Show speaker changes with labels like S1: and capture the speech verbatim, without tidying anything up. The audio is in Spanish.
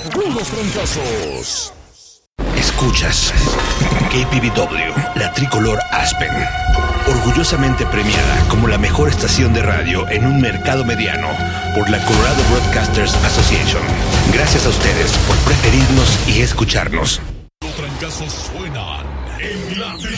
S1: Rudos Trancazos.
S2: Escuchas K P V W, la tricolor Aspen, orgullosamente premiada como la mejor estación de radio en un mercado mediano por la Colorado Broadcasters Association. Gracias a ustedes por preferirnos y escucharnos.
S1: Los trancazos suenan en la